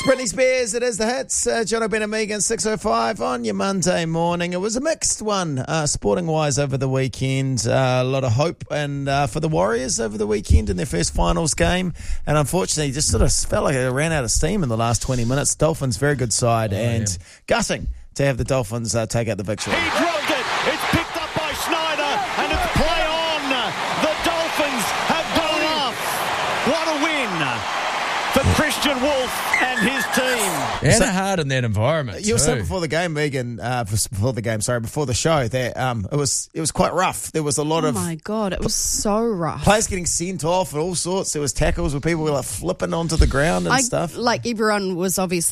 Britney Spears, it is the hits. John O'Brien and Megan, 6:05 on your Monday morning. It was a mixed one, sporting-wise over the weekend. A lot of hope and for the Warriors over the weekend in their first finals game. And unfortunately, just sort of felt like it ran out of steam in the last 20 minutes. Dolphins, very good side, gutting to have the Dolphins take out the victory. He dropped it. It's picked up by Schneider, and it's play on. The Dolphins have gone off. What a win for Christian Wolf and his team. And hard in that environment. You were saying before the game, Megan, before the show, that it was quite rough. There was a lot of... Oh, my God, it was so rough. Players getting sent off and all sorts. There was tackles where people were like flipping onto the ground and stuff. Like everyone was obviously